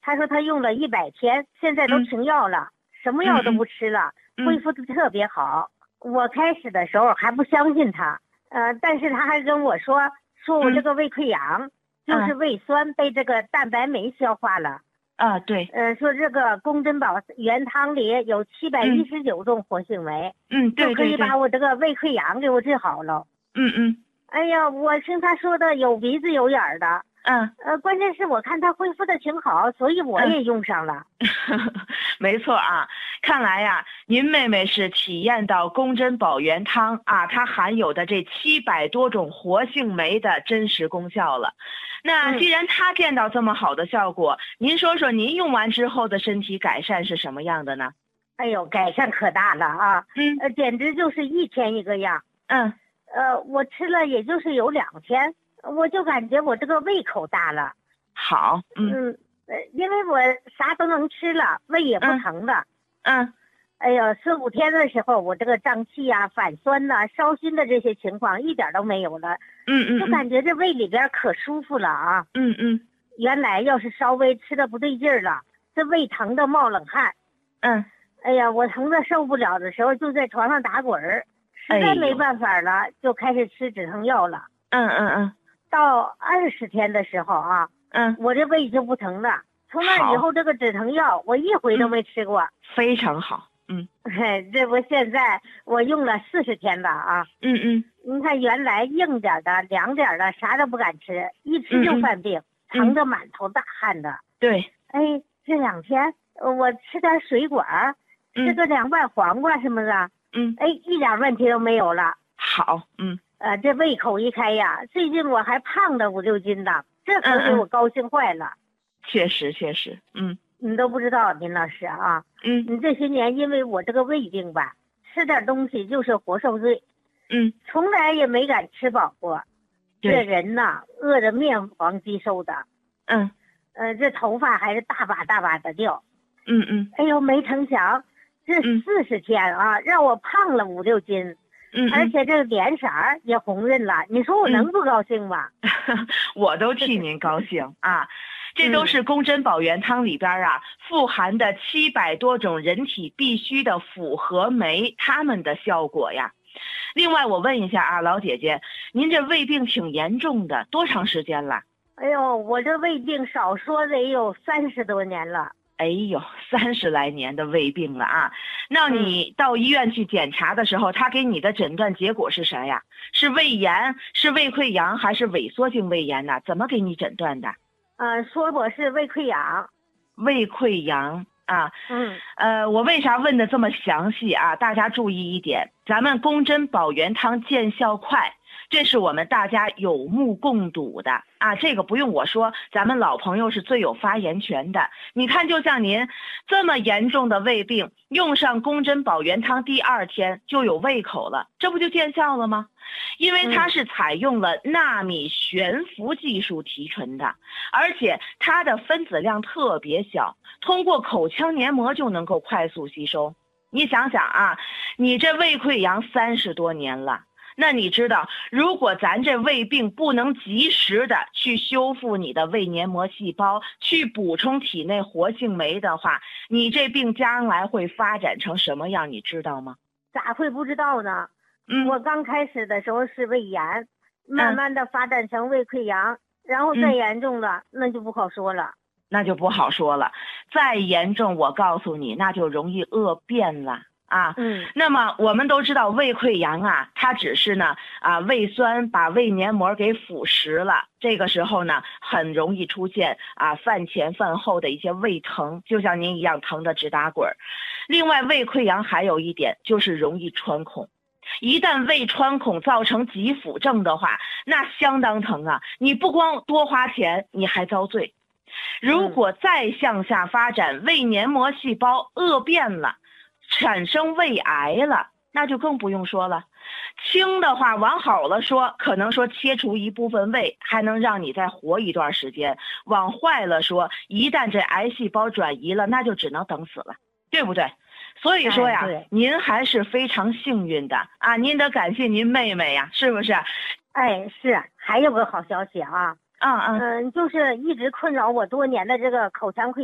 他说他用了100天，现在都停药了，什么药都不吃了，恢复的特别好。我开始的时候还不相信他，但是他还跟我说我这个胃溃疡，就是胃酸被这个蛋白酶消化了。 对。 说这个公珍宝原汤里有719种活性酶， 对， 就可以把我这个胃溃疡给我治好了。哎呀，我听他说的有鼻子有眼儿的。关键是我看他恢复的挺好，所以我也用上了。 没错啊，看来呀，您妹妹是体验到公珍宝原汤啊，它含有的这700多种活性酶的真实功效了。那既然她见到这么好的效果，您说说您用完之后的身体改善是什么样的呢？ 哎呦，改善可大了啊！简直就是一天一个样。我吃了也就是有2天。我就感觉我这个胃口大了。 好。 因为我啥都能吃了，胃也不疼了。哎呀，4、5天的时候，我这个胀气啊、反酸呐、烧心的这些情况一点都没有了。就感觉这胃里边可舒服了啊。原来要是稍微吃的不对劲儿了，这胃疼的冒冷汗。哎呀，我疼的受不了的时候，就在床上打滚儿，实在没办法了，就开始吃止疼药了。到20天的时候啊，我这胃就不疼了。从那以后，这个止疼药我一回都没吃过。 非常好。 这不现在我用了40天了啊。你看原来硬点的、凉点的啥都不敢吃，一吃就犯病，疼得满头大汗的。 对。 这2天我吃点水果，吃个2瓣黄瓜什么的，一点问题都没有了。 好。 这胃口一开呀，最近我还胖了5、6斤呢，这可给我高兴坏了。 确实。 你都不知道，林老师啊。你这些年因为我这个胃病吧，吃点东西就是活受罪。从来也没敢吃饱过。这人呐，饿得面黄肌瘦的。这头发还是大把大把的掉。哎呦，没成想这40天啊，让我胖了5、6斤。而且这个脸色也红润了，你说我能不高兴吗？ 我都替您高兴啊！这都是公珍宝原汤里边富含的700多种人体必需的复合酶，它们的效果呀。另外我问一下老姐姐，您这胃病挺严重的，多长时间了？ 哎呦，我这胃病少说得有30多年了。 哎呦，30来年的胃病了啊！那你到医院去检查的时候，他给你的诊断结果是啥呀？是胃炎，是胃溃疡，还是萎缩性胃炎呢？怎么给你诊断的？ 说我是胃溃疡。 胃溃疡啊。我为啥问的这么详细啊？大家注意一点，咱们公珍宝原汤见效快，这是我们大家有目共睹的啊，这个不用我说，咱们老朋友是最有发言权的。你看，就像您这么严重的胃病，用上公珍宝原汤第2天就有胃口了，这不就见效了吗？因为它是采用了纳米悬浮技术提纯的，而且它的分子量特别小，通过口腔黏膜就能够快速吸收。你想想啊，你这胃溃疡30多年了，那你知道，如果咱这胃病不能及时的去修复你的胃黏膜细胞，去补充体内活性酶的话，你这病将来会发展成什么样，你知道吗？ 咋会不知道呢？我刚开始的时候是胃炎，慢慢的发展成胃溃疡，然后再严重了，那就不好说了。 那就不好说了，再严重我告诉你，那就容易恶变了。那么我们都知道胃溃疡它只是呢胃酸把胃黏膜给腐蚀了，这个时候呢很容易出现饭前饭后的一些胃疼，就像您一样疼得直打滚。另外胃溃疡还有一点就是容易穿孔，一旦胃穿孔造成急腹症的话，那相当疼啊，你不光多花钱，你还遭罪。如果再向下发展，胃黏膜细胞恶变了，产生胃癌了，那就更不用说了。轻的话往好了说，可能说切除一部分胃还能让你再活一段时间，往坏了说，一旦这癌细胞转移了，那就只能等死了，对不对？所以说呀，您还是非常幸运的啊，您得感谢您妹妹呀，是不是？ 是，还有个好消息啊。就是一直困扰我多年的这个口腔溃